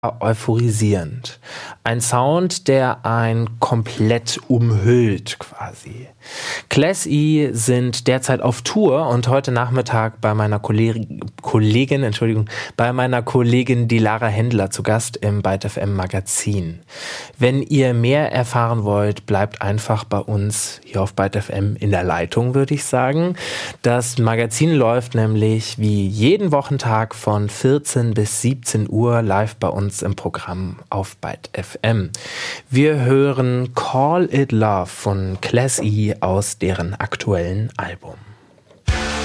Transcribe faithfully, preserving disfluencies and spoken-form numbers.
euphorisierend. Ein Sound, der einen komplett umhüllt quasi. Class E sind derzeit auf Tour und heute Nachmittag bei meiner Kolleg- Kollegin, Entschuldigung, bei meiner Kollegin Dilara Händler zu Gast im Byte F M Magazin. Wenn ihr mehr erfahren wollt, bleibt einfach bei uns hier auf Byte F M in der Leitung, würde ich sagen. Das Magazin läuft nämlich wie jeden Wochentag von vierzehn bis siebzehn Uhr live bei uns im Programm auf Byte F M. Wir hören Call It Love von Class E aus deren aktuellen Album.